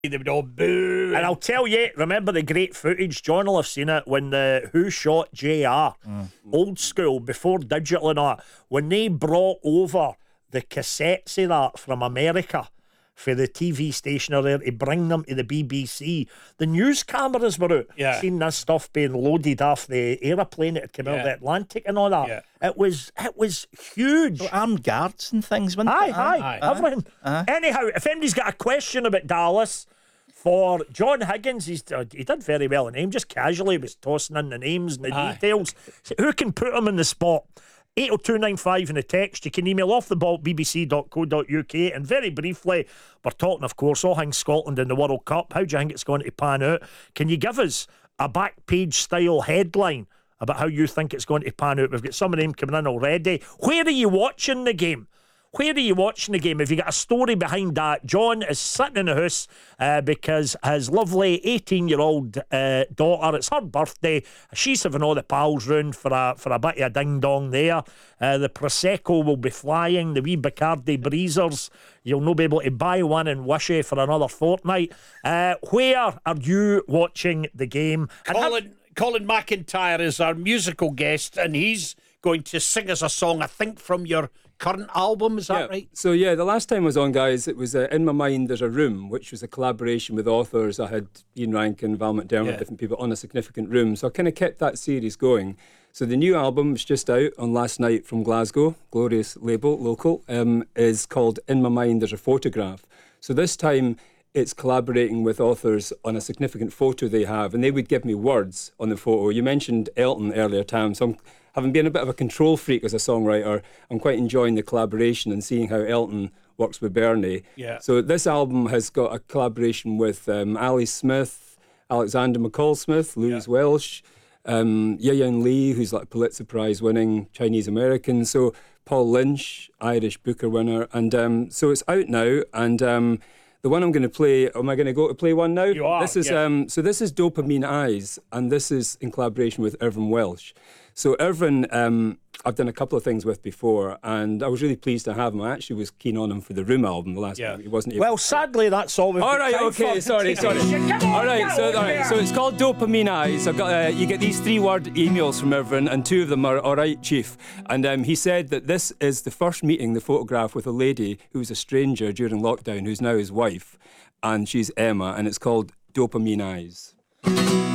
They would all boo. And I'll tell you, remember the great footage? John will have seen it when the Who Shot JR, old school, before digital and all that, when they brought over the cassettes of that from America for the TV station or there to bring them to the BBC. The news cameras were out. Yeah. Seeing this stuff being loaded off the aeroplane that had come out of the Atlantic and all that. Yeah. It was huge. So armed guards and things, wasn't it? Aye, everything. Anyhow, if anybody's got a question about Dallas for John Higgins, he did very well in name, just casually was tossing in the names and the details. So who can put him in the spot? 80295 in the text. You can email off the ball at bbc.co.uk. And very briefly, we're talking, of course, all things Scotland in the World Cup. How do you think it's going to pan out? Can you give us a back page style headline about how you think it's going to pan out? We've got some of them coming in already. Where are you watching the game? Where are you watching the game? Have you got a story behind that? John is sitting in the house because his lovely 18-year-old daughter, it's her birthday. She's having all the pals round for a bit of a ding-dong there. The Prosecco will be flying, the wee Bacardi Breezers. You'll not be able to buy one in Wishy for another fortnight. Where are you watching the game? And Colin McIntyre is our musical guest, and he's going to sing us a song, I think, from your current album. Is that right? So, the last time I was on, guys, it was In My Mind There's a Room, which was a collaboration with authors. I had Ian Rankin, Val McDermott, different people on A Significant Room. So I kind of kept that series going. So the new album was just out on last night from Glasgow, glorious label, local, is called In My Mind There's a Photograph. So this time it's collaborating with authors on a significant photo they have, and they would give me words on the photo. You mentioned Elton earlier, Tam, so having been a bit of a control freak as a songwriter, I'm quite enjoying the collaboration and seeing how Elton works with Bernie. Yeah. So this album has got a collaboration with Ali Smith, Alexander McCall Smith, Louise Welsh, Yiyan Lee, who's like Pulitzer Prize winning Chinese American, so Paul Lynch, Irish Booker winner, and so it's out now, and the one I'm going to play, am I going to go to play one now? You are. This is so this is Dopamine Eyes, and this is in collaboration with Irvin Welsh. So Irvin, I've done a couple of things with before, and I was really pleased to have him. I actually was keen on him for the Room album the last time. He wasn't able. Well, sadly, that's all we've got time for. Sorry. All right, so it's called Dopamine Eyes. I've got you get these 3-word emails from Irvin, and 2 of them are all right, Chief. And he said that this is the first meeting, the photograph, with a lady who was a stranger during lockdown, who's now his wife, and she's Emma, and it's called Dopamine Eyes.